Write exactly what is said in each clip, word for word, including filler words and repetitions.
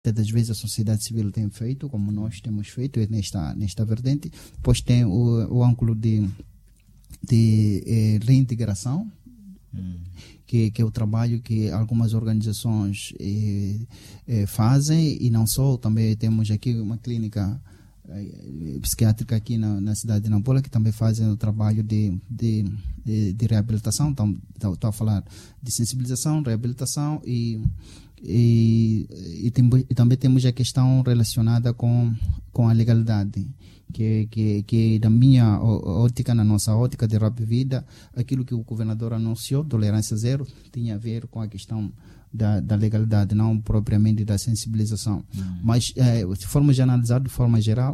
das vezes a sociedade civil tem feito, como nós temos feito nesta, nesta vertente. Depois tem o, o ângulo de, de eh, reintegração, hum. que, que é o trabalho que algumas organizações eh, eh, fazem, e não só, também temos aqui uma clínica eh, psiquiátrica aqui na, na cidade de Nampula, que também fazem o trabalho de, de, de, de reabilitação. Então, estou a falar de sensibilização, reabilitação e E, e, tem, e também temos a questão relacionada com, com a legalidade, que, que, que na minha ótica, na nossa ótica de Rap Vida, aquilo que o governador anunciou, tolerância zero, tinha a ver com a questão da, da legalidade, não propriamente da sensibilização. Uhum. Mas, é, se formos analisar de forma geral,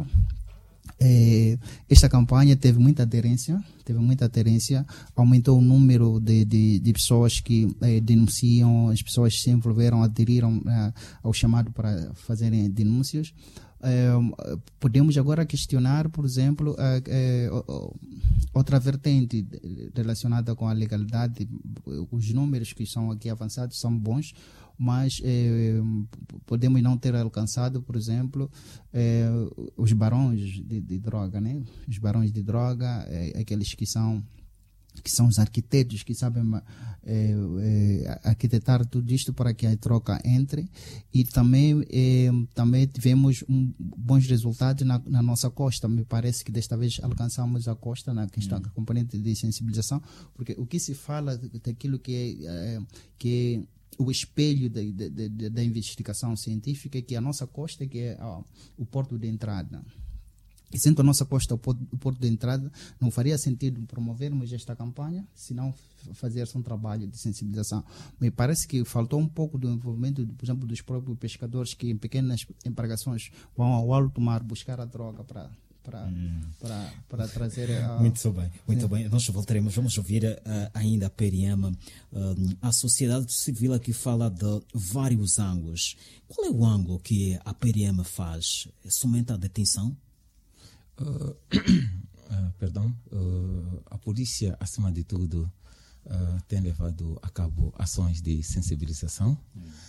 É, esta campanha teve muita aderência, teve muita aderência, aumentou o número de, de, de pessoas que eh, denunciam, as pessoas se envolveram, aderiram eh, ao chamado para fazerem denúncias. Eh, podemos agora questionar, por exemplo, eh, eh, outra vertente relacionada com a legalidade. Os números que são aqui avançados são bons, mas eh, podemos não ter alcançado, por exemplo, eh, os barões de, de droga, né? Os barões de droga, eh, aqueles que são que são os arquitetos que sabem eh, eh, arquitetar tudo isto para que a troca entre. E também eh, também tivemos um, bons resultados na, na nossa costa. Me parece que desta vez alcançamos a costa na questão da componente de sensibilização, porque o que se fala daquilo que é, é que é o espelho da, da, da, da investigação científica, que a nossa costa que é ó, o porto de entrada. E sendo a nossa costa o porto, o porto de entrada, não faria sentido promovermos esta campanha se não fazer um trabalho de sensibilização. Me parece que faltou um pouco do envolvimento, por exemplo, dos próprios pescadores que em pequenas embarcações vão ao alto mar buscar a droga para para hum. para, para trazer a... Muito bem, muito Sim. bem. Nós voltaremos, vamos ouvir uh, ainda a Periema. Uh, a sociedade civil aqui fala de vários ângulos. Qual é o ângulo que a Periema faz? É somente a detenção? Uh, uh, perdão, uh, a polícia, acima de tudo, uh, tem levado a cabo ações de sensibilização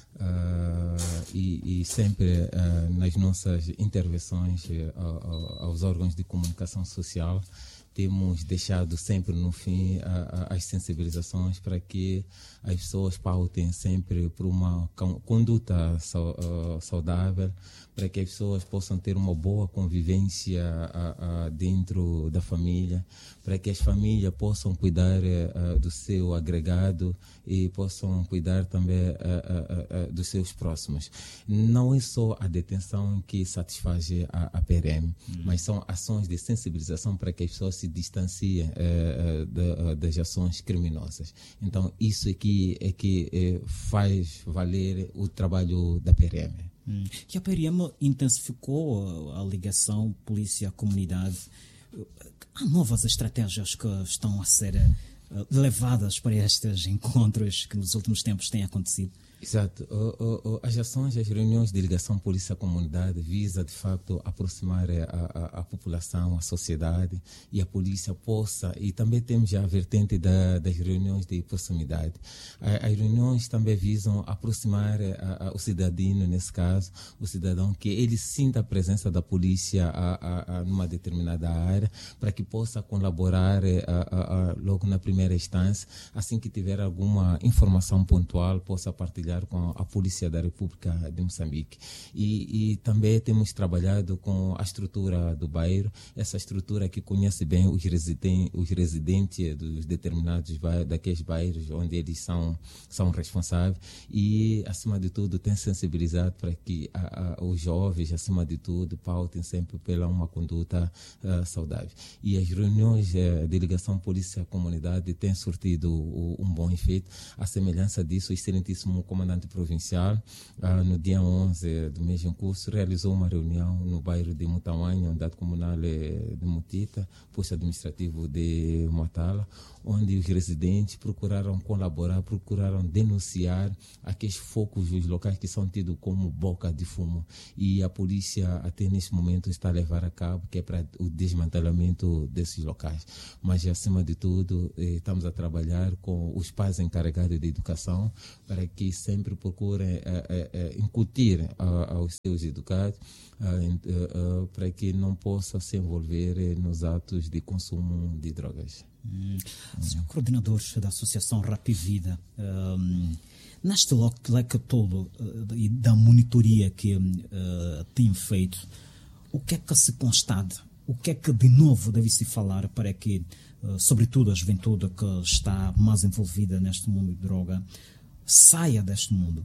uh, e, e sempre uh, nas nossas intervenções uh, aos órgãos de comunicação social temos deixado sempre no fim a, a, as sensibilizações para que as pessoas pautem sempre por uma conduta saudável, para que as pessoas possam ter uma boa convivência a, a, dentro da família, para que as famílias possam cuidar a, do seu agregado e possam cuidar também a, a, a, dos seus próximos. Não é só a detenção que satisfaz a, a P R M, uhum. mas são ações de sensibilização para que as pessoas se distanciem eh, de, das ações criminosas. Então, isso aqui é que eh, faz valer o trabalho da P R M. Hum. E a P R M intensificou a ligação polícia-comunidade. Há novas estratégias que estão a ser uh, levadas para estes encontros que nos últimos tempos têm acontecido? Exato. O, o, as ações, as reuniões de ligação polícia-comunidade visa, de facto, aproximar a, a, a população, a sociedade e a polícia possa, e também temos já a vertente da, das reuniões de proximidade. A, as reuniões também visam aproximar a, a, o cidadão, nesse caso, o cidadão, que ele sinta a presença da polícia a, a, a, numa determinada área, para que possa colaborar a, a, a, logo na primeira instância, assim que tiver alguma informação pontual, possa partilhar com a Polícia da República de Moçambique. E, e também temos trabalhado com a estrutura do bairro, essa estrutura que conhece bem os, residen os residentes dos determinados bairros, daqueles bairros onde eles são, são responsáveis, e, acima de tudo, tem sensibilizado para que a, a, os jovens, acima de tudo, pautem sempre pela uma conduta uh, saudável. E as reuniões uh, de ligação polícia-comunidade têm surtido uh, um bom efeito. A semelhança disso, o excelentíssimo comandante provincial, uh, no dia onze do mês em curso, realizou uma reunião no bairro de Mutamanha, unidade comunal de Mutita, posto administrativo de Motala, onde os residentes procuraram colaborar, procuraram denunciar aqueles focos dos locais que são tidos como boca de fumo. E a polícia, até neste momento, está a levar a cabo, que é para o desmantelamento desses locais. Mas, acima de tudo, eh, estamos a trabalhar com os pais encarregados de educação para que sempre procurem uh, uh, uh, incutir uh, aos seus educados uh, uh, uh, para que não possam se envolver uh, nos atos de consumo de drogas. Hum. Senhor coordenador da Associação Rap Vida, um, neste leque todo uh, e da monitoria que uh, tem feito, o que é que se constata? O que é que de novo deve-se falar para que, uh, sobretudo a juventude que está mais envolvida neste mundo de droga, saia deste mundo?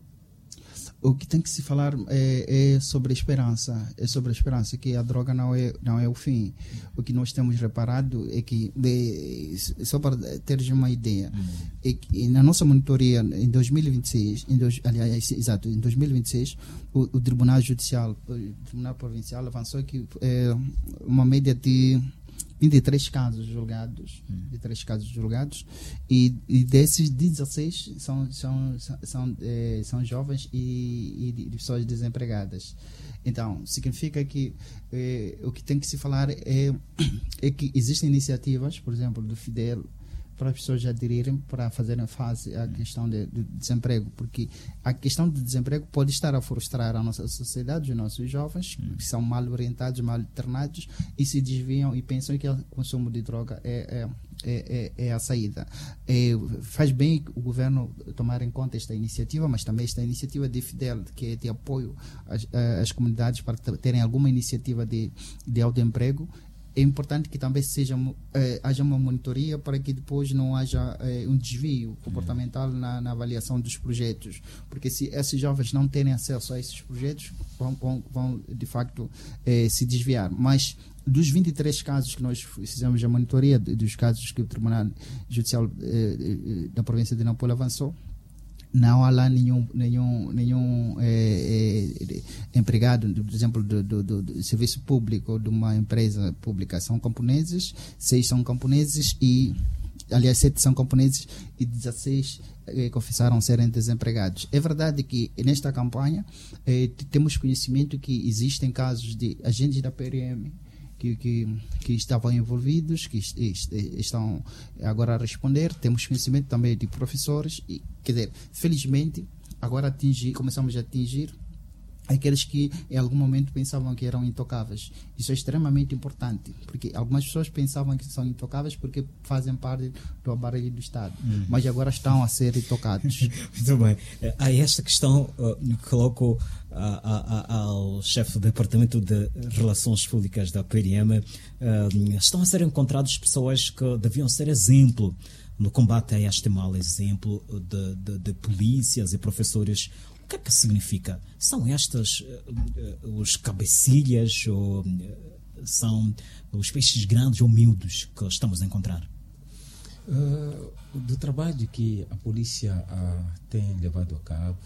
O que tem que se falar é, é sobre a esperança, é sobre a esperança que a droga não é não é o fim. O que nós temos reparado é que, de, só para teres uma ideia, uhum. é que na nossa monitoria em dois mil e vinte e seis, em dois, aliás, exato, em dois mil e vinte e seis, o, o Tribunal Judicial, o Tribunal Provincial avançou que é uma média de vinte e três casos julgados, vinte e três casos julgados, e, e desses dezesseis são são são, são, é, são jovens e, e pessoas desempregadas. Então significa que é, o que tem que se falar é é que existem iniciativas, por exemplo, do Fidel, para as pessoas aderirem para fazerem face à questão de, de desemprego, porque a questão do desemprego pode estar a frustrar a nossa sociedade, os nossos jovens, que são mal orientados, mal treinados, e se desviam e pensam que o consumo de droga é, é, é, é a saída. É, faz bem o governo tomar em conta esta iniciativa, mas também esta iniciativa de Fidel, que é de apoio às, às comunidades para terem alguma iniciativa de, de autoemprego. É importante que também seja, eh, haja uma monitoria para que depois não haja eh, um desvio comportamental na, na avaliação dos projetos, porque se esses jovens não terem acesso a esses projetos, vão, vão, vão de facto eh, se desviar. Mas dos vinte e três casos que nós fizemos a monitoria, dos casos que o Tribunal Judicial eh, da província de Nampula avançou, não há lá nenhum, nenhum, nenhum é, é, empregado, por exemplo, do, do, do, do serviço público de uma empresa pública. São camponeses, seis são camponeses e, aliás, sete são camponeses e dezesseis é, confessaram serem desempregados. É verdade que nesta campanha é, temos conhecimento que existem casos de agentes da P R M Que, que, que estavam envolvidos, que est, est, estão agora a responder. Temos conhecimento também de professores, e, quer dizer, felizmente agora atingir, começamos a atingir aqueles que em algum momento pensavam que eram intocáveis. Isso é extremamente importante, porque algumas pessoas pensavam que são intocáveis porque fazem parte do aparelho do Estado, hum. mas agora estão a ser intocados. Muito bem. A esta questão uh, coloco a, a, a, ao chefe do Departamento de Relações Públicas da P R M. Uh, estão a ser encontrados pessoas que deviam ser exemplo no combate a este mal, exemplo de, de, de polícias e professores. O que é que significa? São estas uh, os cabecilhas ou uh, são os peixes grandes ou miúdos que estamos a encontrar? Uh, do trabalho que a polícia uh, tem levado a cabo,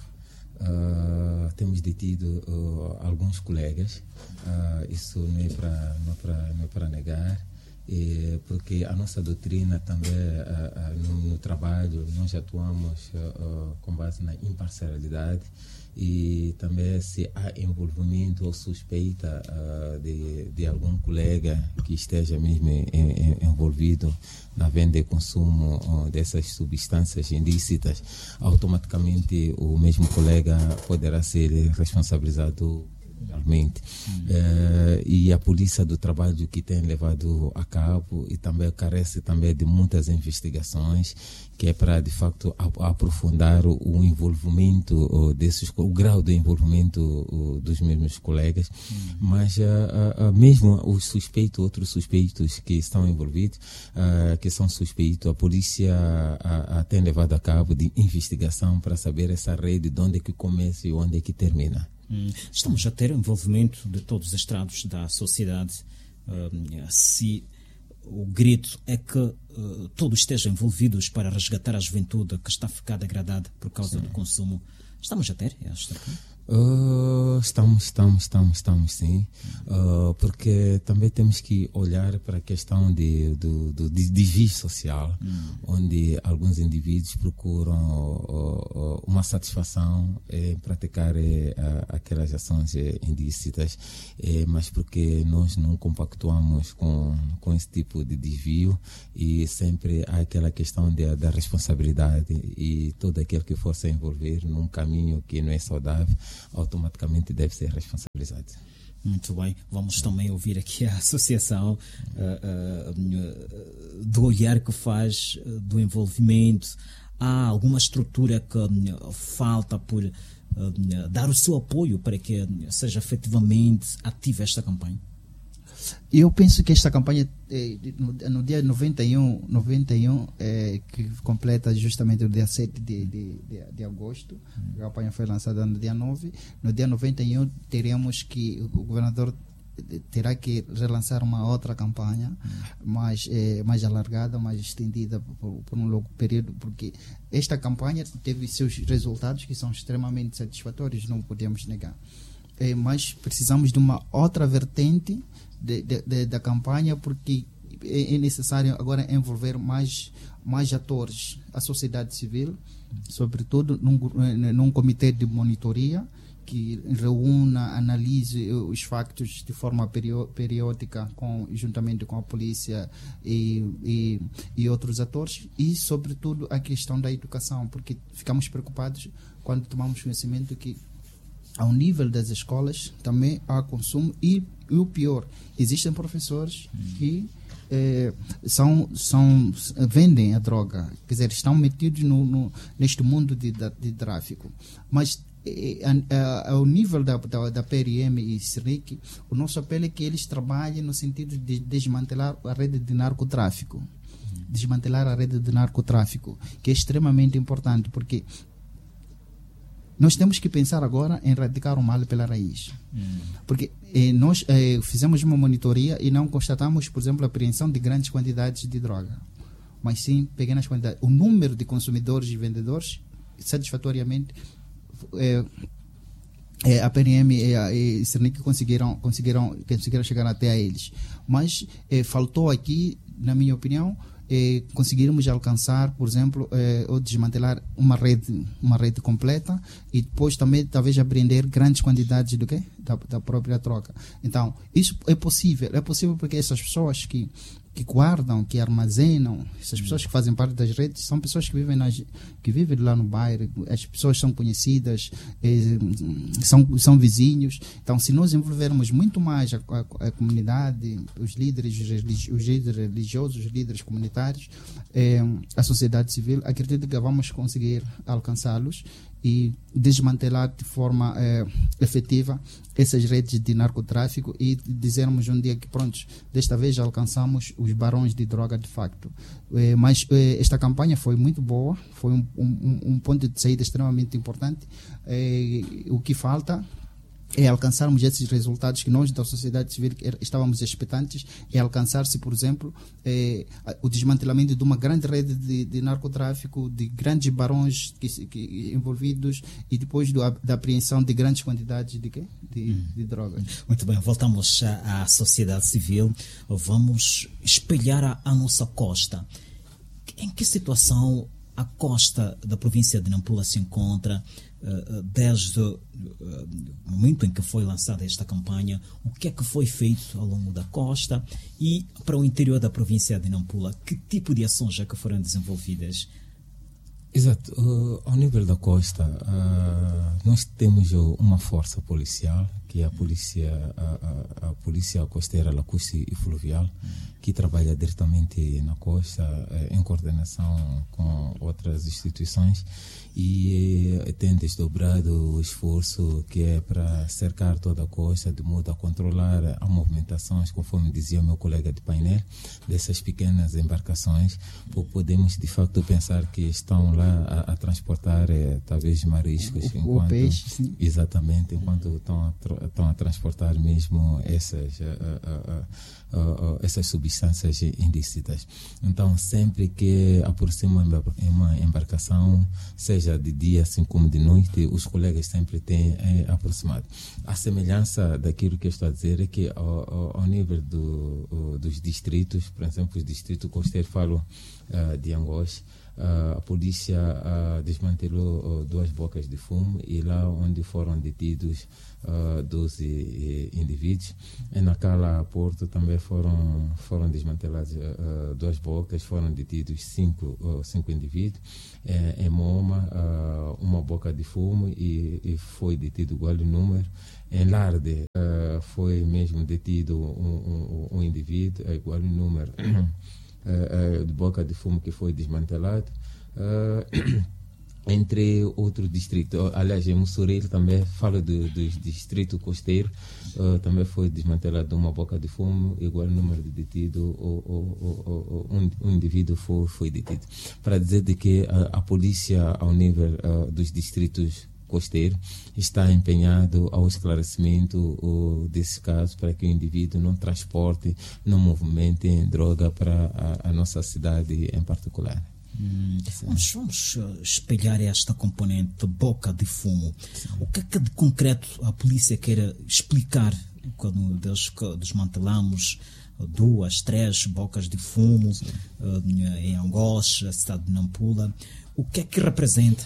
uh, temos detido uh, alguns colegas. Uh, isso não é para não é para não é para negar. E porque a nossa doutrina também, uh, uh, no, no trabalho, nós atuamos uh, uh, com base na imparcialidade, e também se há envolvimento ou suspeita uh, de, de algum colega que esteja mesmo em, em, envolvido na venda e consumo uh, dessas substâncias ilícitas, automaticamente o mesmo colega poderá ser responsabilizado realmente. Hum. Uh, e a polícia do trabalho que tem levado a cabo e também carece também de muitas investigações, que é para de facto a, a aprofundar o, o envolvimento uh, desses, o grau de envolvimento uh, dos mesmos colegas. Hum. Mas uh, uh, uh, mesmo os suspeitos, outros suspeitos que estão envolvidos, uh, que são suspeitos, a polícia uh, uh, tem levado a cabo de investigação para saber essa rede, de onde é que começa e onde é que termina. Hum, estamos a ter envolvimento de todos os estratos da sociedade. Uh, se o grito é que uh, todos estejam envolvidos para resgatar a juventude que está a ficar degradada por causa Sim. do consumo, estamos a ter esta? Uh, estamos, estamos, estamos, estamos sim, uh, porque também temos que olhar para a questão de, do, do desvio social, hum. onde alguns indivíduos procuram uh, uh, uma satisfação em praticar uh, aquelas ações uh, ilícitas, uh, mas porque nós não compactuamos com, com esse tipo de desvio, e sempre há aquela questão de, da responsabilidade, e todo aquele que for se envolver num caminho que não é saudável automaticamente deve ser responsabilizado. Muito bem, vamos também ouvir aqui a associação uh, uh, do olhar que faz, uh, do envolvimento. Há alguma estrutura que uh, falta por uh, dar o seu apoio para que uh, seja efetivamente ativa esta campanha? Eu penso que esta campanha, eh, no, no dia noventa e um, noventa e um eh, que completa justamente o dia sete de, de, de, de agosto, hum. a campanha foi lançada no dia nove, no dia noventa e um teremos que, o governador terá que relançar uma outra campanha, hum. mais, eh, mais alargada, mais estendida por, por um longo período, porque esta campanha teve seus resultados que são extremamente satisfatórios, não podemos negar. Eh, mas precisamos de uma outra vertente De, de, de, da campanha, porque é, é necessário agora envolver mais, mais atores, a sociedade civil, sobretudo num, num comitê de monitoria que reúna, analise os factos de forma periódica, com, juntamente com a polícia e, e, e outros atores, e sobretudo a questão da educação, porque ficamos preocupados quando tomamos conhecimento que ao nível das escolas também há consumo, e, e o pior, existem professores hum. que eh, são, são, vendem a droga, quer dizer, estão metidos no, no, neste mundo de, de, de tráfico. Mas eh, a, a, ao nível da, da, da P R M e S R I C, o nosso apelo é que eles trabalhem no sentido de desmantelar a rede de narcotráfico. Hum. Desmantelar a rede de narcotráfico, que é extremamente importante, porque nós temos que pensar agora em erradicar o mal pela raiz. Hum. Porque eh, nós eh, fizemos uma monitoria e não constatamos, por exemplo, a apreensão de grandes quantidades de droga, mas sim pequenas quantidades. O número de consumidores e vendedores, satisfatoriamente, eh, eh, a P R M e a S R N I C conseguiram, conseguiram, conseguiram chegar até a eles. Mas eh, faltou aqui, na minha opinião, Eh, conseguirmos alcançar, por exemplo, eh, ou desmantelar uma rede, uma rede completa, e depois também talvez apreender grandes quantidades do quê? Da, da própria troca. Então, isso é possível, é possível porque essas pessoas que que guardam, que armazenam, essas pessoas que fazem parte das redes, são pessoas que vivem, nas, que vivem lá no bairro, as pessoas são conhecidas, eh, são, são vizinhos. Então, se nós envolvermos muito mais a, a, a comunidade, os líderes, os líderes religiosos, os líderes comunitários, eh, a sociedade civil, acredito que vamos conseguir alcançá-los e desmantelar de forma eh, efetiva essas redes de narcotráfico, e dizermos um dia que, pronto, desta vez já alcançamos os barões de droga de facto. Eh, mas eh, esta campanha foi muito boa, foi um, um, um ponto de saída extremamente importante. Eh, o que falta é alcançarmos esses resultados que nós da sociedade civil estávamos expectantes, é alcançar-se, por exemplo, eh, o desmantelamento de uma grande rede de, de narcotráfico, de grandes barões que, que, envolvidos, e depois do, da apreensão de grandes quantidades de, de, hum. de drogas. Muito bem, voltamos à, à sociedade civil, vamos espelhar a, a nossa costa. Em que situação a costa da província de Nampula se encontra uh, desde uh, o momento em que foi lançada esta campanha? O que é que foi feito ao longo da costa e para o interior da província de Nampula? Que tipo de ações é que foram desenvolvidas? Exato. Uh, ao nível da costa, uh, nós temos uma força policial, que é a polícia, a, a, a polícia costeira, lacustre e fluvial, que trabalha diretamente na costa, uh, em coordenação com outras instituições, e uh, tem desdobrado o esforço que é para cercar toda a costa, de modo a controlar as movimentações, conforme dizia o meu colega de painel, dessas pequenas embarcações, porque podemos de facto pensar que estão lá a, a transportar eh, talvez mariscos. O, enquanto, o peixe, sim. Exatamente, enquanto estão a, estão a transportar mesmo essas, uh, uh, uh, uh, uh, essas substâncias ilícitas. Então, sempre que aproxima uma embarcação, seja de dia assim como de noite, os colegas sempre têm é, aproximado. A semelhança daquilo que eu estou a dizer é que ao, ao, ao nível do, dos distritos, por exemplo, os distritos costeiros, falo uh, de Angoche, Uh, a polícia uh, desmantelou uh, duas bocas de fumo e lá onde foram detidos uh, doze uh, indivíduos. E naquela porto também foram, foram desmanteladas uh, duas bocas, foram detidos cinco, uh, cinco indivíduos. Uh, em Moma, uh, uma boca de fumo e, e foi detido igual número. Em Larde uh, foi mesmo detido um, um, um indivíduo, igual número. Uh, uh, de boca de fumo que foi desmantelado, uh, entre outros distritos. Aliás, em Mussoril também falo do, do distrito costeiro, uh, também foi desmantelado uma boca de fumo, igual número de detidos, ou, ou, ou, ou, um, um indivíduo foi, foi detido. Para dizer de que a, a polícia, ao nível uh, dos distritos costeiro, está empenhado ao esclarecimento uh, desses casos para que o indivíduo não transporte, não movimente droga para a, a nossa cidade em particular. Hum, vamos, vamos espelhar esta componente boca de fumo. Sim. O que é que de concreto a polícia queira explicar quando desmantelamos duas, três bocas de fumo uh, em Angoche, a cidade de Nampula? O que é que representa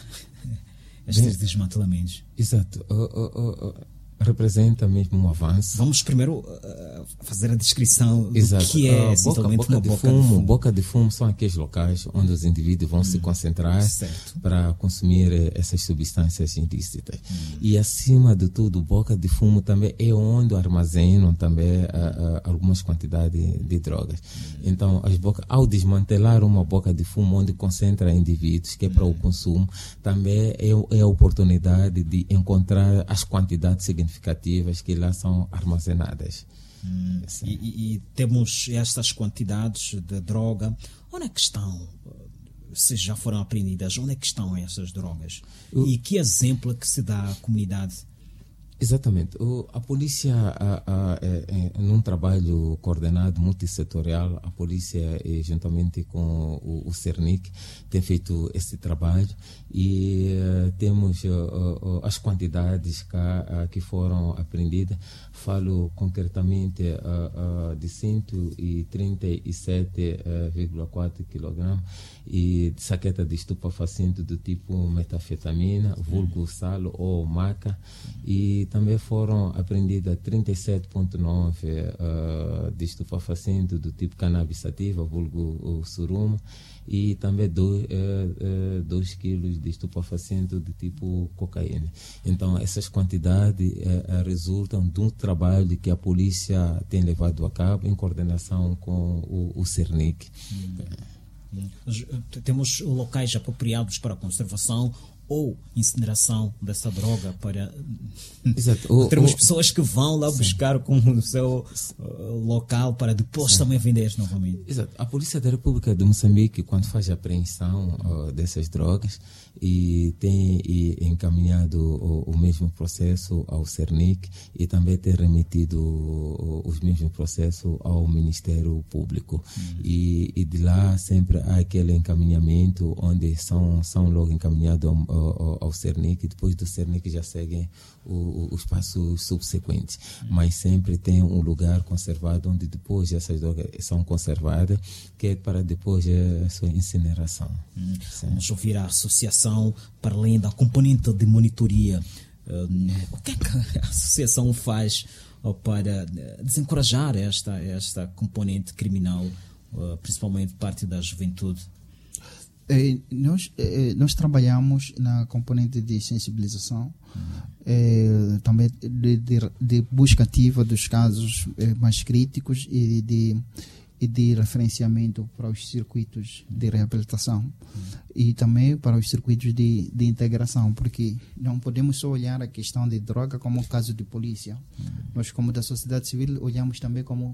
estes desmantelamentos? Exato. Uh, uh, uh, representa mesmo um avanço. Vamos primeiro uh, fazer a descrição do Exato. que é uh, essencialmente boca, boca uma de boca fumo, de fumo. Boca de fumo são aqueles locais onde os indivíduos vão hum. se concentrar certo. para consumir essas substâncias ilícitas. Hum. E acima de tudo, boca de fumo também é onde armazenam também uh, uh, algumas quantidades de drogas. Hum. Então, as bocas, ao desmantelar uma boca de fumo onde concentra indivíduos, que é para hum. o consumo, também é, é a oportunidade de encontrar as quantidades significativas que lá são armazenadas. Hum, e, e, e temos estas quantidades de droga. Onde é que estão? Se já foram apreendidas, onde é que estão essas drogas? O... E que exemplo é que se dá à comunidade? Exatamente. O, a polícia, a, a, é, é, num trabalho coordenado, multissetorial, a polícia, é, juntamente com o, o CERNIC, tem feito esse trabalho e uh, temos uh, uh, as quantidades que, uh, que foram apreendidas. Falo concretamente uh, uh, de cento e trinta e sete vírgula quatro quilogramas e de saqueta de estupefaciente do tipo metafetamina, vulgo salo ou maca, e também foram apreendidas trinta e sete vírgula nove uh, de estupefaciente do tipo cannabis sativa, vulgo suruma, e também dois quilos de estupefaciente do tipo cocaína. Então, essas quantidades uh, resultam de um trabalho que a polícia tem levado a cabo em coordenação com o, o CERNIC. Hum. Temos locais apropriados para a conservação ou incineração dessa droga para... Exato. O, Temos o, pessoas que vão lá sim. buscar como o seu uh, local para depois sim. também vender novamente. Exato. A Polícia da República de Moçambique, quando faz a apreensão uh, dessas drogas, e tem e, encaminhado o, o mesmo processo ao CERNIC e também tem remetido o, os mesmos processos ao Ministério Público. Uhum. E, e de lá sempre há aquele encaminhamento onde são, são logo encaminhados ao, ao, ao CERNIC, e depois do CERNIC já seguem o, os passos subsequentes. Uhum. Mas sempre tem um lugar conservado onde depois essas drogas são conservadas, que é para depois a sua incineração. Uhum. Vamos ouvir a associação para além da componente de monitoria. Uh, o que é que a associação faz uh, para desencorajar esta, esta componente criminal, uh, principalmente parte da juventude? Eh, nós, eh, nós trabalhamos na componente de sensibilização, uhum. eh, também de, de, de busca ativa dos casos eh, mais críticos e de e de referenciamento para os circuitos de reabilitação uhum. e também para os circuitos de, de integração, porque não podemos só olhar a questão de droga como um caso de polícia. Uhum. Nós, como da sociedade civil, olhamos também como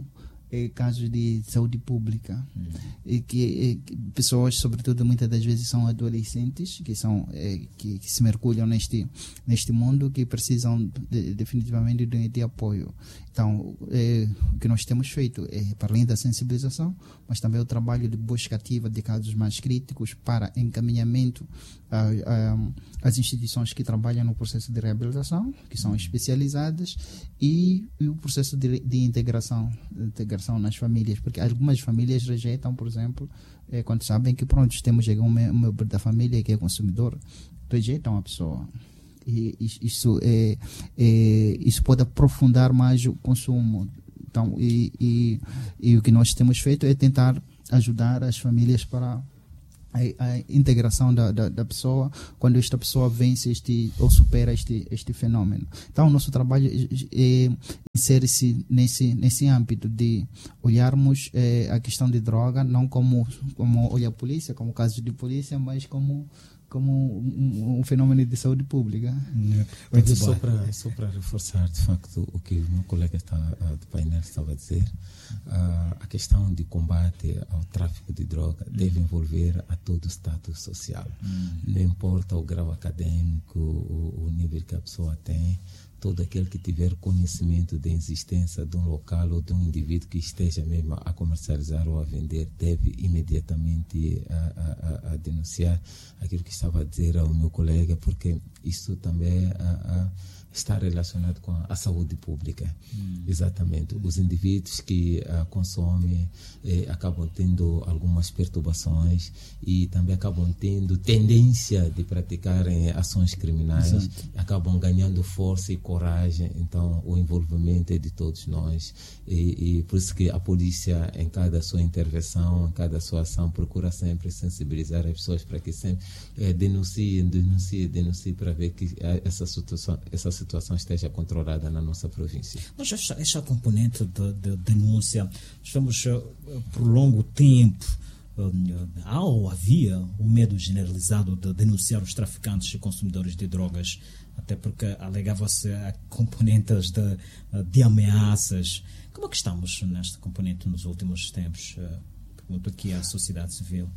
é, casos de saúde pública, Hum. e que, é, pessoas, sobretudo muitas das vezes são adolescentes que são é, que, que se mergulham neste neste mundo, que precisam de, definitivamente de, de apoio. Então, é, o que nós temos feito é, para além da sensibilização, mas também o trabalho de busca ativa de casos mais críticos para encaminhamento às instituições que trabalham no processo de reabilitação, que são especializadas, e, e o processo de, de integração, de integração nas famílias, porque algumas famílias rejeitam, por exemplo, é, quando sabem que pronto, temos um membro da família que é consumidor, rejeitam a pessoa. E isso, é, é, isso pode aprofundar mais o consumo. Então, e, e, e o que nós temos feito é tentar ajudar as famílias para a, a integração da, da, da pessoa, quando esta pessoa vence este, ou supera este, este fenômeno. Então, o nosso trabalho é, insere-se nesse, nesse âmbito de olharmos é, a questão de droga, não como, como olha a polícia, como caso de polícia, mas como como um, um fenômeno de saúde pública. Muito só para só para reforçar de facto o que o meu colega está, do painel estava a dizer, uh, a questão de combate ao tráfico de droga hum. deve envolver a todo o status social. Hum. Não importa o grau acadêmico, o, o nível que a pessoa tem, todo aquele que tiver conhecimento da existência de um local ou de um indivíduo que esteja mesmo a comercializar ou a vender deve imediatamente a, a, a denunciar aquilo que estava a dizer ao meu colega, porque isso também a, a, está relacionado com a saúde pública. Hum. Exatamente. Os indivíduos que uh, consomem eh, acabam tendo algumas perturbações e também acabam tendo tendência de praticarem ações criminais. Exato. Acabam ganhando força e coragem. Então, o envolvimento é de todos nós. E, e por isso que a polícia, em cada sua intervenção, em cada sua ação, procura sempre sensibilizar as pessoas para que sempre eh, denunciem, denunciem, denunciem para ver que essa situação, essa situação esteja controlada na nossa província. Mas esta, esta componente de, de denúncia, estamos uh, por longo tempo, uh, há ou havia o medo generalizado de denunciar os traficantes e consumidores de drogas, até porque alegava-se a componentes de, uh, de ameaças. Como é que estamos nesta componente nos últimos tempos? Uh, pergunto aqui à sociedade civil.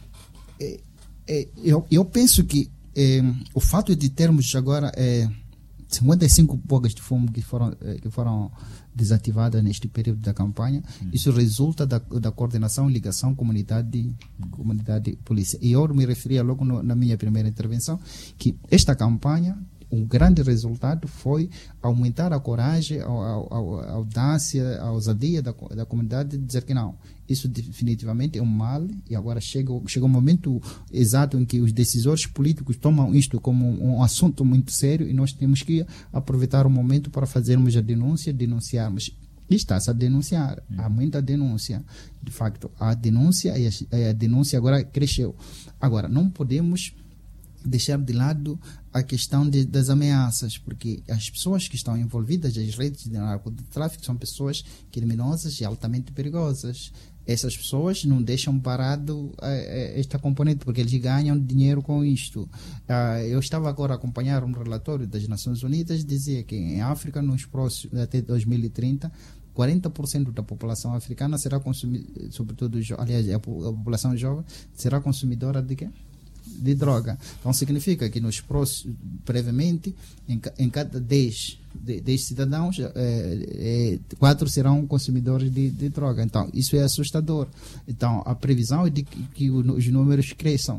É, é, eu, eu penso que é, o fato de termos agora é, cinquenta e cinco bogas de fumo que foram, que foram desativadas neste período da campanha, hum. isso resulta da, da coordenação e ligação comunidade, hum. comunidade polícia. E eu me referia logo no, na minha primeira intervenção que esta campanha, um grande resultado foi aumentar a coragem, a, a, a audácia, a ousadia da, da comunidade de dizer que não, isso definitivamente é um mal, e agora chega, chega um momento exato em que os decisores políticos tomam isto como um, um assunto muito sério e nós temos que aproveitar o momento para fazermos a denúncia, denunciarmos. E está-se a denunciar, hum. há muita denúncia, de facto, a denúncia e a, a denúncia agora cresceu. Agora, não podemos deixar de lado a questão de, das ameaças, porque as pessoas que estão envolvidas nas redes de narcotráfico são pessoas criminosas e altamente perigosas. Essas pessoas não deixam parado uh, esta componente, porque eles ganham dinheiro com isto. Uh, eu estava agora a acompanhar um relatório das Nações Unidas, dizia que em África, nos próximos, até dois mil e trinta, quarenta por cento da população africana será consumidora, sobretudo, aliás, a população jovem, será consumidora de quê? De droga. Então significa que nos próximos, brevemente, em, em cada dez cidadãos, é, é, quatro serão consumidores de, de droga. Então isso é assustador. Então a previsão é de que, que os números cresçam.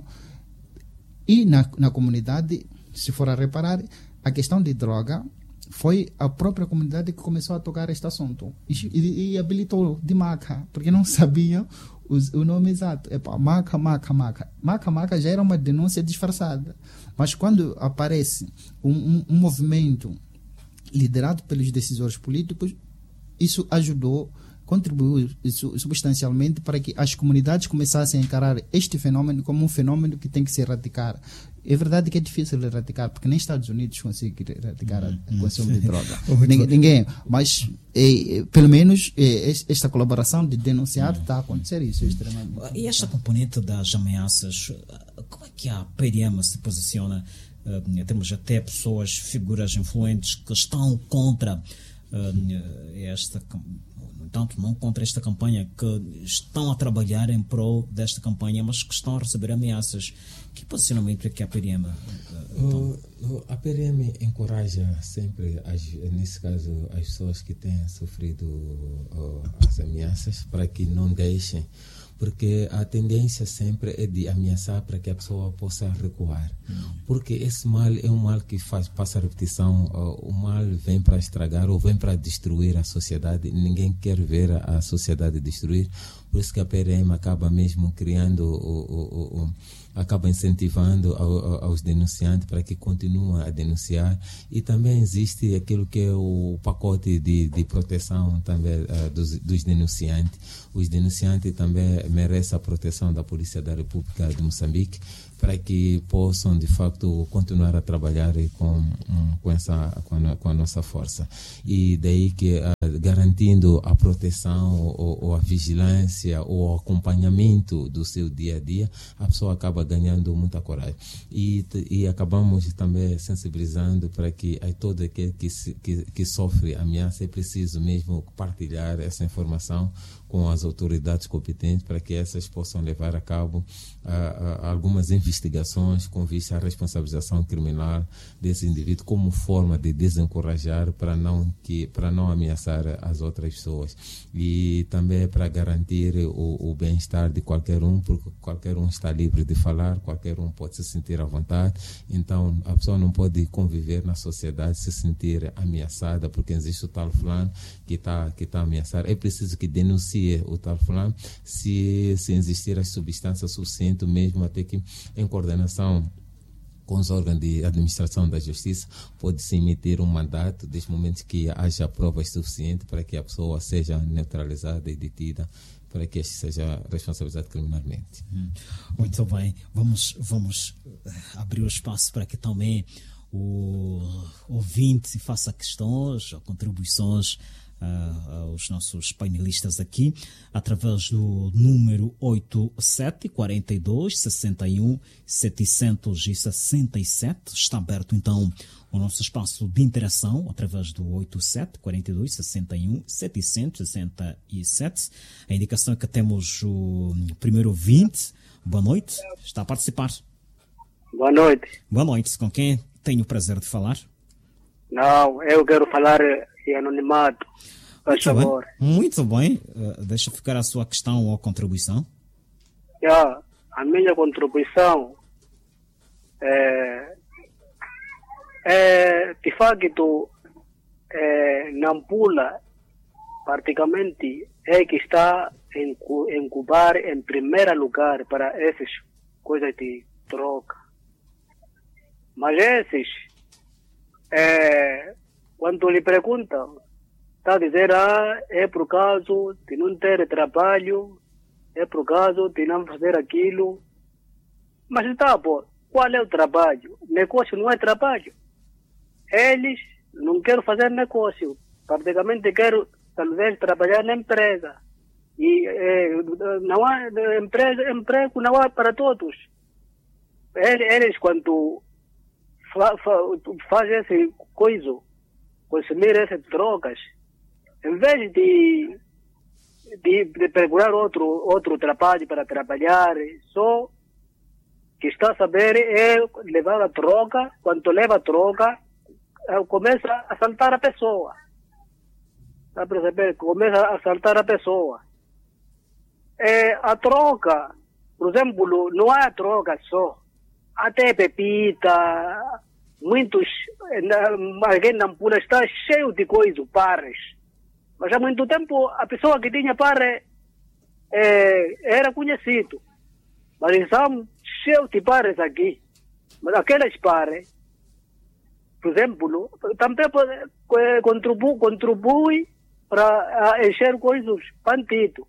E na, na comunidade, se for a reparar, a questão de droga foi a própria comunidade que começou a tocar este assunto e, e, e habilitou de maca, porque não sabiam o, o nome exato. É pá, maca, maca, maca. Maca, maca já era uma denúncia disfarçada. Mas quando aparece um, um, um movimento liderado pelos decisores políticos, isso ajudou, contribuiu substancialmente para que as comunidades começassem a encarar este fenômeno como um fenômeno que tem que se erradicar. É verdade que é difícil erradicar, porque nem Estados Unidos conseguem erradicar o consumo de droga. Ninguém, ninguém. Mas, é, é, pelo menos, é, esta colaboração de denunciar está a acontecer. Isso é extremamente. E esta componente das ameaças, como é que a P R M se posiciona? Uh, temos até pessoas, figuras influentes que estão contra uh, esta, no entanto, não contra esta campanha, que estão a trabalhar em prol desta campanha, mas que estão a receber ameaças. Que posicionamento é que a P R M? Uh, então? A P R M encoraja sempre, as, nesse caso, as pessoas que têm sofrido uh, as ameaças para que não deixem, porque a tendência sempre é de ameaçar para que a pessoa possa recuar. Uhum. Porque esse mal é um mal que faz, passa a repetição, uh, o mal vem para estragar ou vem para destruir a sociedade. Ninguém quer ver a, a sociedade destruir, por isso que a P R M acaba mesmo criando, o, o, o, acaba incentivando ao, aos denunciantes para que continuem a denunciar. E também existe aquilo que é o pacote de, de proteção também uh, dos, dos denunciantes. Os denunciantes também merecem a proteção da Polícia da República de Moçambique, para que possam, de facto, continuar a trabalhar com, com, essa, com, a, com a nossa força. E daí que, uh, garantindo a proteção ou, ou a vigilância ou o acompanhamento do seu dia a dia, a pessoa acaba ganhando muita coragem. E, e acabamos também sensibilizando para que a todo aquele que, que, que sofre ameaça é preciso mesmo partilhar essa informação com as autoridades competentes para que essas possam levar a cabo uh, uh, algumas investigações com vista à responsabilização criminal desse indivíduo como forma de desencorajar para não, que, para não ameaçar as outras pessoas. E também para garantir o, o bem-estar de qualquer um, porque qualquer um está livre de falar, qualquer um pode se sentir à vontade. Então a pessoa não pode conviver na sociedade se sentir ameaçada porque existe o tal fulano que está que tá ameaçado. É preciso que denuncie o tal fulano se, se existir as substâncias suficientes, mesmo até que em coordenação com os órgãos de administração da justiça pode-se emitir um mandato desde o momento que haja provas suficientes para que a pessoa seja neutralizada e detida, para que este seja responsabilizado criminalmente. Muito bem, vamos, vamos abrir o espaço para que também o ouvinte faça questões ou contribuições Uh, aos nossos painelistas aqui, através do número oito sete quatro dois, seis um, sete seis sete. Está aberto então o nosso espaço de interação através do oito sete quatro dois, seis um, sete seis sete. A indicação é que temos o primeiro ouvinte. Boa noite, está a participar. Boa noite. Boa noite, com quem tenho o prazer de falar? Não, eu quero falar em anonimato, por favor. Muito bem, uh, deixa ficar a sua questão ou contribuição. Yeah, a minha contribuição é, é de facto, é, Nampula praticamente é que está em, em Cubar em primeiro lugar para essas coisas de troca. Mas esses, é, quando lhe perguntam, está a dizer, ah, é por causa de não ter trabalho, é por causa de não fazer aquilo. Mas está, pô, qual é o trabalho? Negócio não é trabalho. Eles não querem fazer negócio, praticamente querem, talvez, trabalhar na empresa. E é, não há empresa, emprego não há para todos. Eles, eles quando fa, fa, fazem essa coisa, consumir essas drogas, em vez de, de, de procurar outro, outro trabalho para trabalhar, só que está a saber é levar a droga. Quando leva a droga, começa a assaltar a pessoa. Está para saber? Começa a assaltar a pessoa. É, a droga, por exemplo, não há droga só. Até pepita, muitos, alguém na Nampula está cheio de coisas, pares. Mas há muito tempo a pessoa que tinha pare é, era conhecido. Mas estão cheios de pares aqui. Mas aqueles pares, por exemplo, também contribui, contribui para encher coisas, bandidos.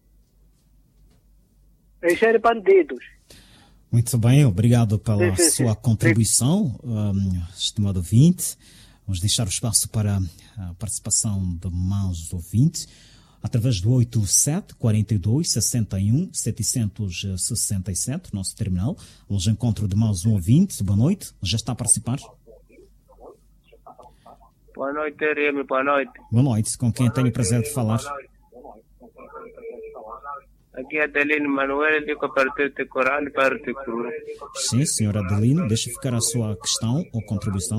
Encher bandidos. Muito bem, obrigado pela sim, sim, sua sim. contribuição, um, estimado ouvinte. Vamos deixar o espaço para a participação de mais ouvintes através do oito sete quatro dois, seis um, sete seis sete, nosso terminal. Hoje encontro de mais um ouvinte. Boa noite, já está a participar? Boa noite, Remy, boa noite. Boa noite, com quem tenho o prazer de falar? Aqui é Adelino Manuel, digo a partir de Corano para de Cruz. Sim, senhor Adelino, deixa ficar a sua questão ou contribuição.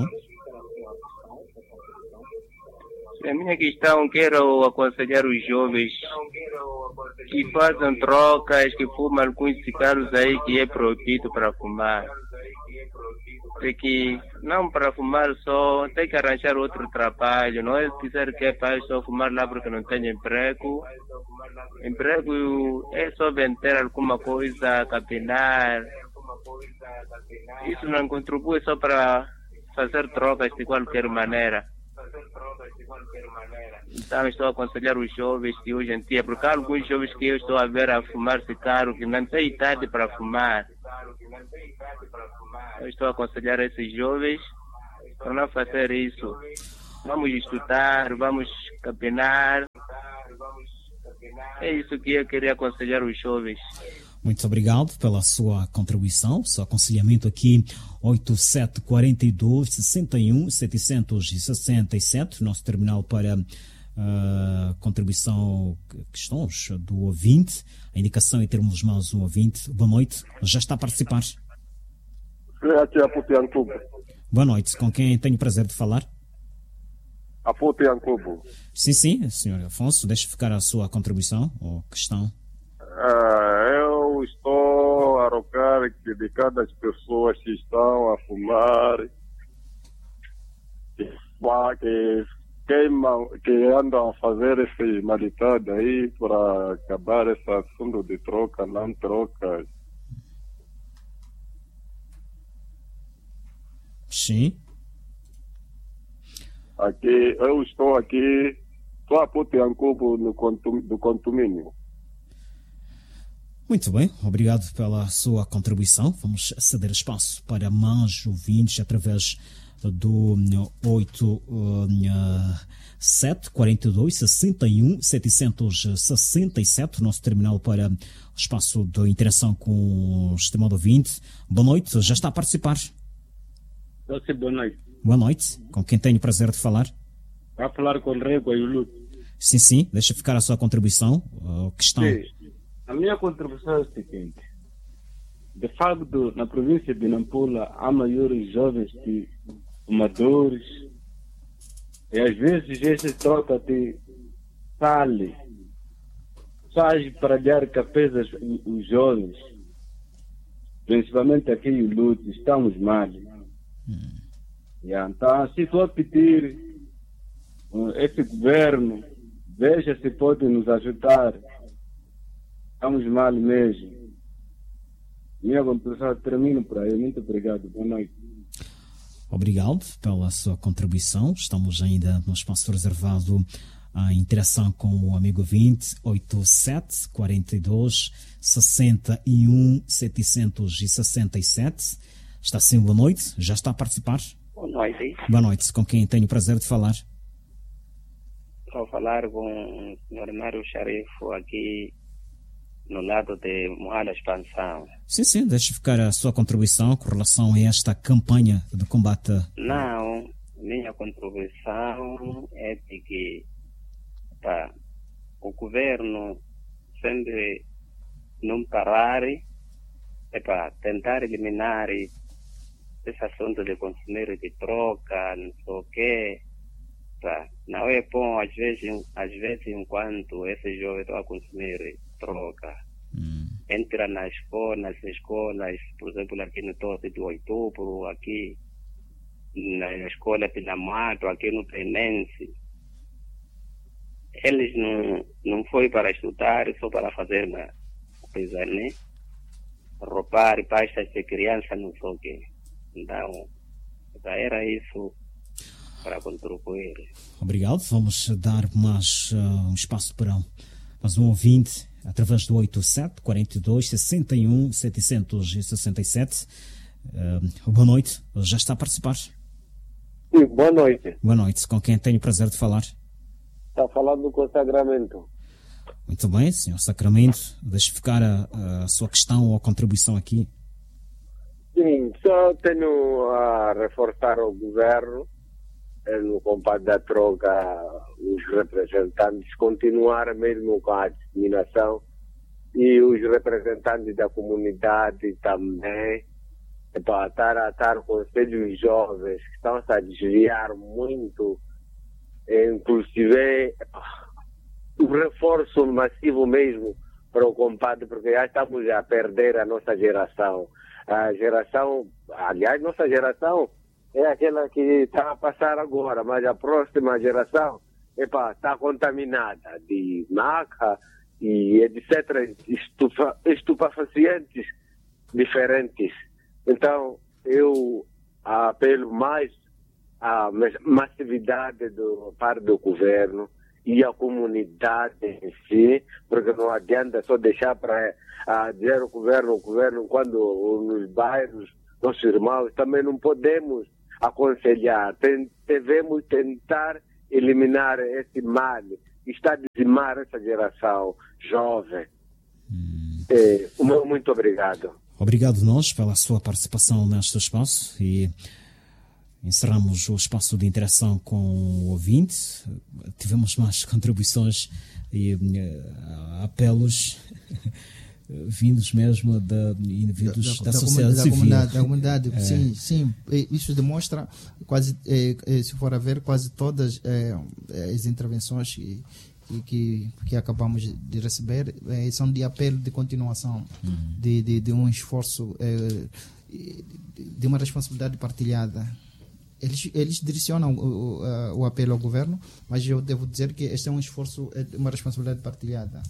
A minha questão, quero aconselhar os jovens que fazem trocas, que fumam alguns cigarros aí que é proibido para fumar. Tem que, não para fumar só, tem que arranjar outro trabalho, não é dizer que é para só fumar lá porque não tem emprego. Emprego é só vender alguma coisa, capinar. Isso não contribui só para fazer trocas de qualquer maneira. Então estou a aconselhar os jovens de hoje em dia, porque há alguns jovens que eu estou a ver a fumar cigarro que não têm idade para fumar. Eu estou a aconselhar esses jovens para não fazer isso. Vamos estudar, vamos capinar. É isso que eu queria aconselhar os jovens. Muito obrigado pela sua contribuição, seu aconselhamento aqui, oito sete quatro dois, seis um, sete seis sete, nosso terminal para uh, contribuição, questões do ouvinte, a indicação em termos mais um ouvinte. Boa noite, já está a participar? Aqui é a Putiancubo. Boa noite, com quem tenho o prazer de falar? A Putiancubo. Sim, sim, senhor Afonso, deixe ficar a sua contribuição ou questão. Ah, eu estou a rogar que de cada pessoa que estão a fumar, que, que queimam, que andam a fazer esse maldade aí para acabar esse assunto de troca, não troca. Sim. Aqui, eu estou aqui, só a Putiancubo no contum, do condomínio. Muito bem, obrigado pela sua contribuição. Vamos ceder espaço para mais ouvintes através do oito sete quatro dois, seis um, sete seis sete, nosso terminal para o espaço de interação com o estimado ouvinte. Boa noite, já está a participar? Sim, boa noite. Boa noite, com quem tenho o prazer de falar? Vai falar com o Rego e o Luto. Sim, sim, deixa ficar a sua contribuição. Uh, questão. Sim. A minha contribuição é a seguinte: de facto, na província de Nampula há maiores jovens que fumadores, e às vezes esse troca de sale faz para dar capezas os, os jovens, principalmente aqui em Luto, estamos mal. Hum. Yeah, então, assim, estou a pedir uh, esse governo, veja se pode nos ajudar. Estamos mal mesmo. Minha contribuição termina por aí. Muito obrigado. Boa noite. Obrigado pela sua contribuição. Estamos ainda no espaço reservado à interação com o amigo ouvinte, oito sete quatro dois, seis um, sete seis sete. Está sim, boa noite. Já está a participar? Boa noite. Boa noite. Com quem tenho o prazer de falar? Estou a falar com o senhor Mário Sharifo aqui no lado de Moala Expansão. Sim, sim, deixe ficar a sua contribuição com relação a esta campanha de combate. Não, minha contribuição é de que tá, o governo sempre não parar é para tentar eliminar esse assunto de consumir de troca, não sei o quê. Tá. Não é bom, às vezes, às vezes enquanto esse jovem está a consumir troca, hum. entra na escola, nas escolas, por exemplo, aqui no Tosse do Outubro, aqui na escola Pinamato, aqui no Penense, eles não, não foi para estudar, só para fazer uma coisa, né? Roubar pastas de criança, não sei o quê. Então, era isso para contribuir. Obrigado. Vamos dar mais uh, um espaço para mais um ouvinte através do oito sete quatro dois, seis um, sete seis sete. Uh, boa noite. Já está a participar? Sim, boa noite. Boa noite. Com quem tenho o prazer de falar? Está falando com o Sacramento. Muito bem, senhor Sacramento. Deixe ficar a, a sua questão ou a contribuição aqui. Sim, só tenho a reforçar ao governo no compadre da troca, os representantes continuar mesmo com a discriminação e os representantes da comunidade também, para estar a estar conselhos jovens que estão -se a desviar muito, inclusive o reforço massivo mesmo para o compadre, porque já estamos a perder a nossa geração. A geração, aliás, nossa geração é aquela que está a passar agora, mas a próxima geração epa, está contaminada de maca e etcétera, estufa, estupefacientes diferentes. Então, eu apelo mais à massividade do parte do governo e a comunidade em si, porque não adianta só deixar para uh, dizer o governo, o governo, quando nos bairros, nossos irmãos, também não podemos aconselhar. Tem, devemos tentar eliminar esse mal que está a dizimar essa geração jovem. Hum. É, muito obrigado. Obrigado nós pela sua participação neste espaço e encerramos o espaço de interação com o ouvinte. Tivemos mais contribuições e uh, apelos vindos mesmo de indivíduos da, da, da sociedade da civil. Comunidade, da comunidade, é. Sim, sim. Isso demonstra quase, eh, se for a ver, quase todas eh, as intervenções que, que, que acabamos de receber eh, são de apelo de continuação, uhum. de, de, de um esforço, eh, de uma responsabilidade partilhada. Eles, eles direcionam o, o, o apelo ao governo, mas eu devo dizer que este é um esforço, é uma responsabilidade partilhada.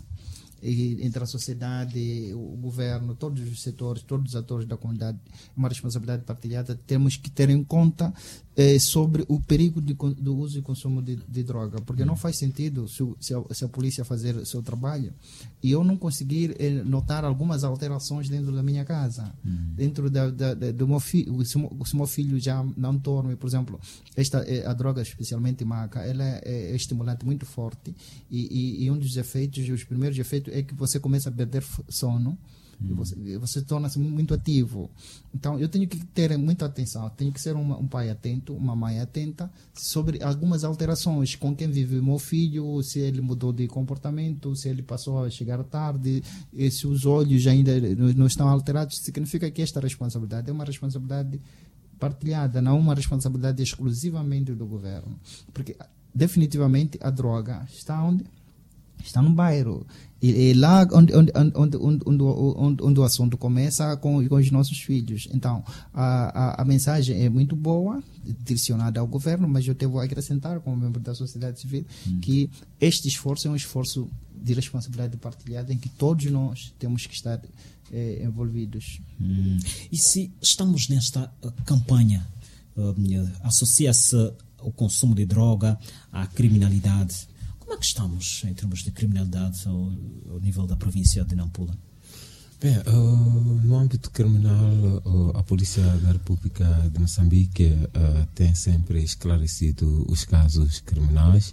E entre a sociedade, o governo, todos os setores, todos os atores da comunidade, uma responsabilidade partilhada. Temos que ter em conta eh, sobre o perigo de, do uso e consumo de, de droga, porque não faz sentido se, se, a, se a polícia fazer o seu trabalho e eu não conseguir eh, notar algumas alterações dentro da minha casa, uhum. dentro da, da, da, do meu filho. Se o meu filho já não dorme, por exemplo, esta, a droga, especialmente maca, ela é, é estimulante muito forte e, e, e um dos efeitos, os primeiros efeitos é que você começa a perder sono, hum. você, você torna-se muito ativo. Então eu tenho que ter muita atenção, tenho que ser uma, um pai atento, uma mãe atenta sobre algumas alterações, com quem vive o meu filho, se ele mudou de comportamento, se ele passou a chegar tarde, se os olhos ainda não estão alterados. Significa que esta responsabilidade é uma responsabilidade partilhada, não uma responsabilidade exclusivamente do governo, porque definitivamente a droga está onde? Está no bairro. E, e lá onde, onde, onde, onde, onde, onde o assunto começa com, com os nossos filhos. Então, a, a, a mensagem é muito boa, direcionada ao governo, mas eu devo acrescentar, como membro da sociedade civil, hum. que este esforço é um esforço de responsabilidade partilhada em que todos nós temos que estar eh, envolvidos. Hum. E se estamos nesta campanha, uh, associa-se o consumo de droga à criminalidade. Como é que estamos em termos de criminalidade ao, ao nível da província de Nampula? Bem, uh, no âmbito criminal, uh, a Polícia da República de Moçambique uh, tem sempre esclarecido os casos criminais.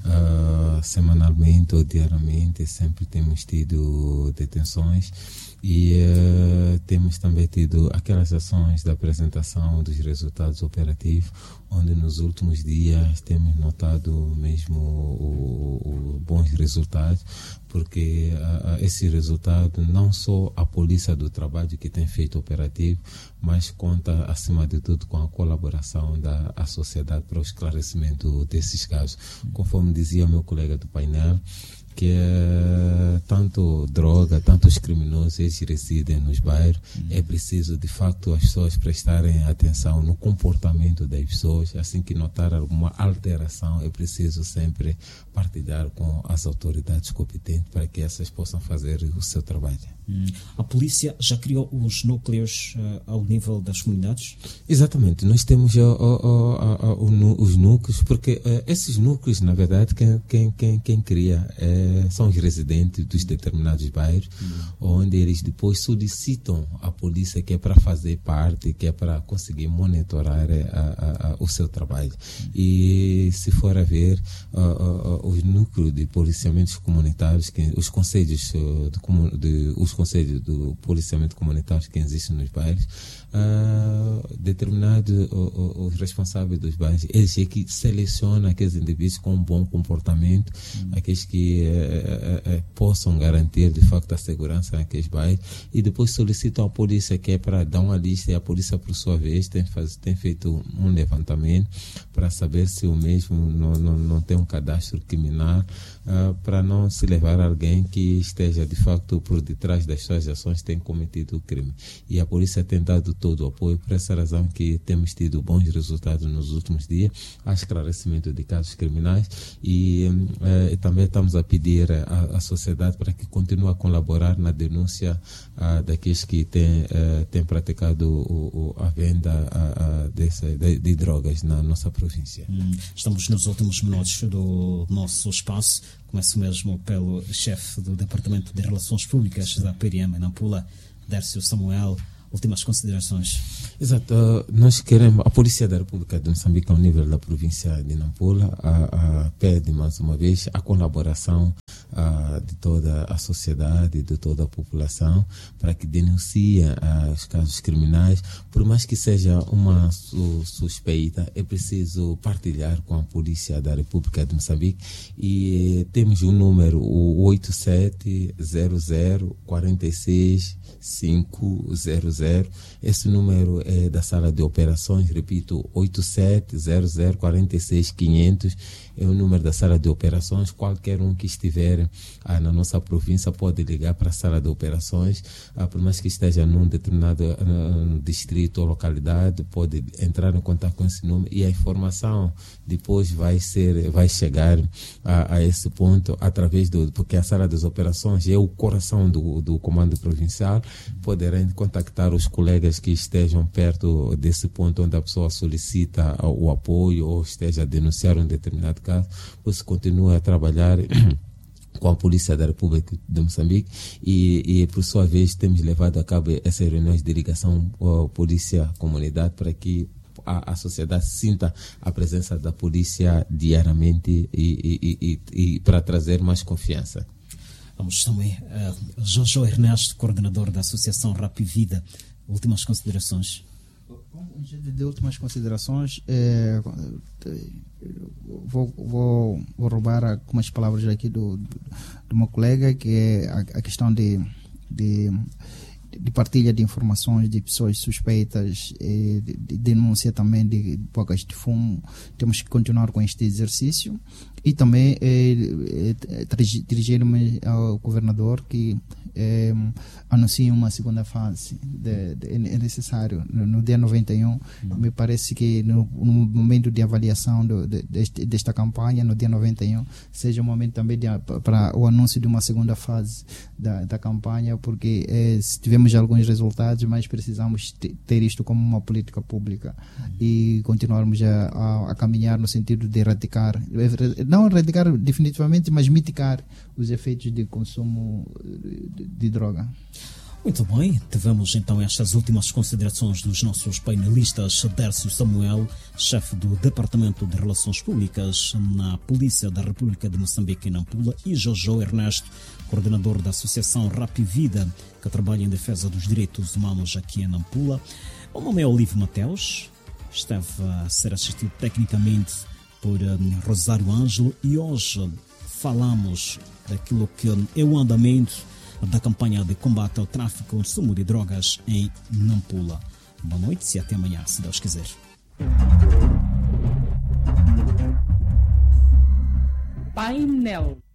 Uh, semanalmente ou diariamente sempre temos tido detenções e uh, temos também tido aquelas ações da apresentação dos resultados operativos, onde nos últimos dias temos notado mesmo o, o, bons resultados, porque uh, esse resultado não só a Polícia do Trabalho que tem feito operativo, mas conta acima de tudo com a colaboração da a sociedade para o esclarecimento desses casos. Conforme dizia meu colega do painel, que é, tanto droga, tanto os criminosos eles residem nos bairros, uhum. é preciso de facto as pessoas prestarem atenção no comportamento das pessoas. Assim que notar alguma alteração, é preciso sempre partilhar com as autoridades competentes para que essas possam fazer o seu trabalho. Hum. A polícia já criou os núcleos uh, ao nível das comunidades? Exatamente, nós temos uh, uh, uh, uh, uh, os núcleos, porque uh, esses núcleos, na verdade, quem, quem, quem, quem cria uh, são os residentes dos determinados bairros, onde eles depois solicitam a polícia que é para fazer parte, que é para conseguir monitorar a, a, a, o seu trabalho. E se for a ver uh, uh, uh, os núcleos de policiamentos comunitários, que, os conselhos uh, de, de, os conselhos do policiamento comunitário que existem nos bairros, uh, determinados uh, uh, os responsáveis dos bairros, eles é que selecionam aqueles indivíduos com um bom comportamento, hum. aqueles que uh, uh, uh, possam garantir de facto a segurança naqueles bairros, e depois solicitam à polícia que é para dar uma lista, e a polícia por sua vez tem, faz, tem feito um levantamento para saber se o mesmo não, não, não tem um cadastro criminal, uh, para não se levar alguém que esteja de facto por detrás das suas ações tem cometido o crime. E a polícia tem dado todo o apoio, por essa razão que temos tido bons resultados nos últimos dias a esclarecimento de casos criminais, e uh, também estamos a pedir à, à sociedade para que continue a colaborar na denúncia uh, daqueles que têm, uh, têm praticado o, o, a venda uh, uh, desse, de, de drogas na nossa província. Hum, estamos nos últimos minutos do nosso espaço. Começo mesmo pelo chefe do Departamento de Relações Públicas da P R M em Nampula, Dércio Samuel. Últimas considerações. Exato. Uh, nós queremos, a Polícia da República de Moçambique, ao nível da província de Nampula, a, a pede mais uma vez a colaboração uh, de toda a sociedade, de toda a população, para que denuncie uh, os casos criminais. Por mais que seja uma su, suspeita, é preciso partilhar com a Polícia da República de Moçambique, e temos um número, o oito sete zero zero quatro seis cinco zero zero. Esse número é da sala de operações, repito, oito sete zero zero quatro seis cinco zero zero. É o número da sala de operações. Qualquer um que estiver ah, na nossa província pode ligar para a sala de operações, ah, por mais que esteja num determinado uh, distrito ou localidade, pode entrar em contato com esse número, e a informação depois vai ser, vai chegar a, a esse ponto através do, porque a sala das operações é o coração do, do comando provincial. Poderão contactar os colegas que estejam perto desse ponto onde a pessoa solicita o apoio ou esteja a denunciar um determinado caso. Você continua a trabalhar com a Polícia da República de Moçambique, e, e por sua vez temos levado a cabo essas reuniões de ligação uh, polícia-comunidade, para que a, a sociedade sinta a presença da polícia diariamente, e, e, e, e para trazer mais confiança. Vamos também a uh, Jojo Ernesto, coordenador da Associação Rap Vida. Últimas considerações. De, de últimas considerações, é, vou, vou, vou roubar algumas palavras aqui do, do, do meu colega, que é a, a questão de, de, de partilha de informações de pessoas suspeitas, e de, de denúncia também de bocas de fumo. Temos que continuar com este exercício, e também é, é, dirigir-me ao governador que É, anuncia uma segunda fase. De, de, é necessário no, no dia noventa e um. Uhum. Me parece que no, no momento de avaliação do, de, deste, desta campanha, no dia noventa e um, seja um momento também para o anúncio de uma segunda fase da, da campanha, porque é, tivemos alguns resultados, mas precisamos te, ter isto como uma política pública, uhum. e continuarmos a, a, a caminhar no sentido de erradicar, não erradicar definitivamente, mas mitigar os efeitos de consumo de, de droga. Muito bem, tivemos então estas últimas considerações dos nossos painelistas: Dércio Samuel, chefe do Departamento de Relações Públicas na Polícia da República de Moçambique em Nampula, e Jojo Ernesto, coordenador da Associação Rap Vida, que trabalha em defesa dos direitos humanos aqui em Nampula. O nome é Olívio Mateus, esteve a ser assistido tecnicamente por um, Rosário Ângelo, e hoje falamos daquilo que é o andamento da campanha de combate ao tráfico e consumo de drogas em Nampula. Boa noite e até amanhã, se Deus quiser. Painel